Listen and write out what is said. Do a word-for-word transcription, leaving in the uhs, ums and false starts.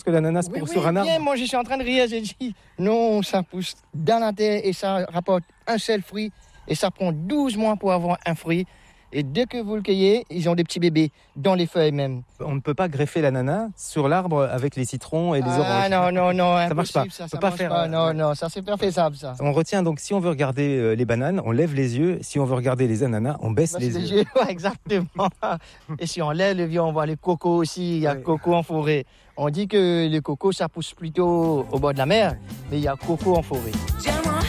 Parce que l'ananas Oui, pousse oui, sur un arbre. bien, moi je suis en train de rire, j'ai dit non, ça pousse dans la terre et ça rapporte un seul fruit et ça prend douze mois pour avoir un fruit. Et dès que vous le cueillez, ils ont des petits bébés dans les feuilles même. On ne peut pas greffer l'ananas sur l'arbre avec les citrons et les oranges. Ah non, non, non, Ça marche pas. impossible, ça, On ça peut pas marche faire, pas. euh, Non, ouais. non, ça c'est pas faisable ça. On retient donc, si on veut regarder euh, les bananes, on lève les yeux. Si on veut regarder les ananas, on baisse Parce les que yeux. ouais, exactement. Et si on lève le vieux, on voit les cocos aussi. Il y a Ouais. coco en forêt. On dit que le coco, ça pousse plutôt au bord de la mer, mais il y a coco en forêt. Tiens-moi,